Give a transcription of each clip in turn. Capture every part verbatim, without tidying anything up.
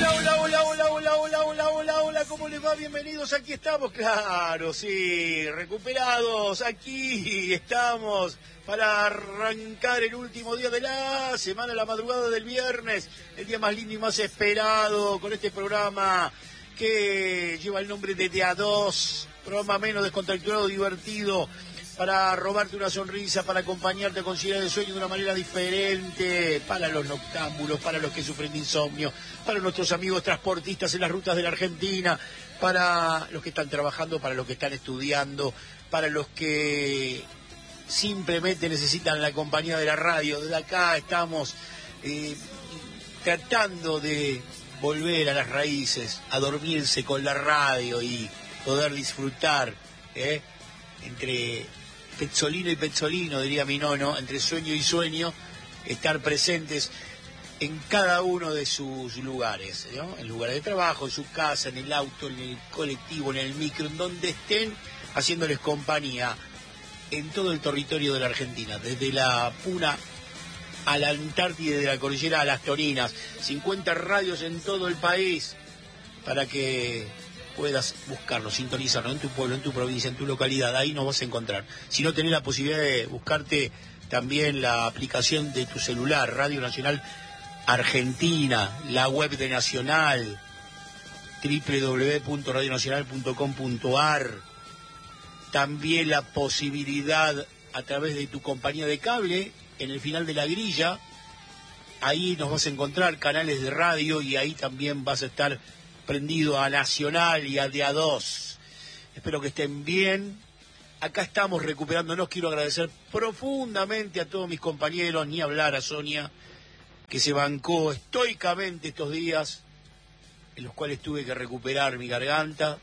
¿Cómo les va? Bienvenidos, aquí estamos, claro, sí, recuperados, aquí estamos para arrancar el último día de la semana, la madrugada del viernes, el día más lindo y más esperado, con este programa que lleva el nombre de De A dos, programa menos descontracturado, divertido, para robarte una sonrisa, para acompañarte a conciliar el sueño de una manera diferente, para los noctámbulos, para los que sufren de insomnio, para nuestros amigos transportistas en las rutas de la Argentina, para los que están trabajando, para los que están estudiando, para los que simplemente necesitan la compañía de la radio. Desde acá estamos eh, tratando de volver a las raíces, a dormirse con la radio y poder disfrutar, ¿eh? entre Pezzolino y Pezzolino, diría mi nono, entre sueño y sueño, estar presentes en cada uno de sus lugares, ¿no? En lugares de trabajo, en su casa, en el auto, en el colectivo, en el micro, en donde estén, haciéndoles compañía en todo el territorio de la Argentina, desde la Puna a la Antártida, de la cordillera a las Torinas, cincuenta radios en todo el país, para que puedas buscarlo, sintonizarlo en tu pueblo, en tu provincia, en tu localidad, ahí nos vas a encontrar. Si no tenés la posibilidad de buscarte también la aplicación de tu celular, Radio Nacional Argentina, la web de Nacional, doble u doble u doble u punto radio nacional punto com punto a r, también la posibilidad a través de tu compañía de cable, en el final de la grilla, ahí nos vas a encontrar canales de radio y ahí también vas a estar prendido a Nacional y a De A dos. Espero que estén bien. Acá estamos recuperándonos. Quiero agradecer profundamente a todos mis compañeros, ni hablar a Sonia, que se bancó estoicamente estos días en los cuales tuve que recuperar mi garganta,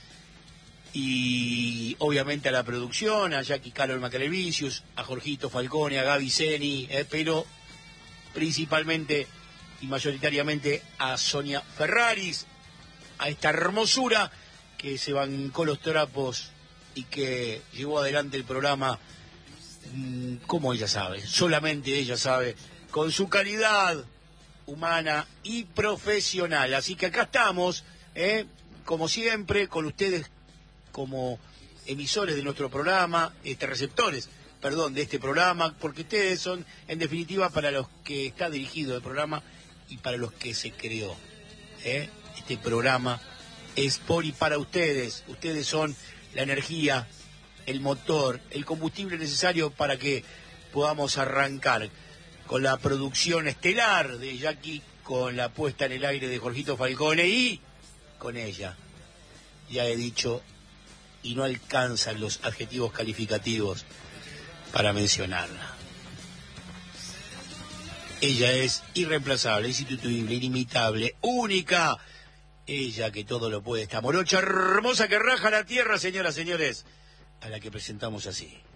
y obviamente a la producción, a Jackie Carol Macalevicius, a Jorgito Falcone, a Gaby Seni, eh, pero principalmente y mayoritariamente a Sonia Ferraris, a esta hermosura que se bancó los trapos y que llevó adelante el programa mmm, como ella sabe, solamente ella sabe, con su calidad humana y profesional. Así que acá estamos, ¿eh? como siempre, con ustedes como emisores de nuestro programa, este receptores, perdón, de este programa, porque ustedes son, en definitiva, para los que está dirigido el programa y para los que se creó, ¿eh? Este programa es por y para ustedes. Ustedes son la energía, el motor, el combustible necesario para que podamos arrancar con la producción estelar de Jackie, con la puesta en el aire de Jorgito Falcone y con ella. Ya he dicho, y no alcanzan los adjetivos calificativos para mencionarla. Ella es irreemplazable, insustituible, inimitable, única. Ella que todo lo puede, esta morocha hermosa que raja la tierra, señoras, señores, a la que presentamos así.